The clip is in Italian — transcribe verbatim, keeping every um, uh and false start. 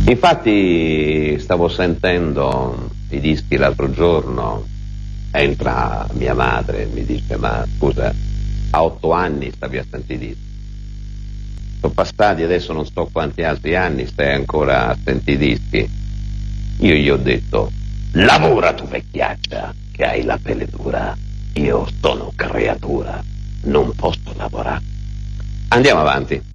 Infatti stavo sentendo i dischi l'altro giorno, entra mia madre e mi dice: ma scusa, a otto anni stavi a sentire i dischi? Sono passati adesso non so quanti altri anni, stai ancora a sentire i dischi? Io gli ho detto: lavora tu vecchiaccia, che hai la pelle dura, io sono creatura, non posso lavorare. Andiamo avanti.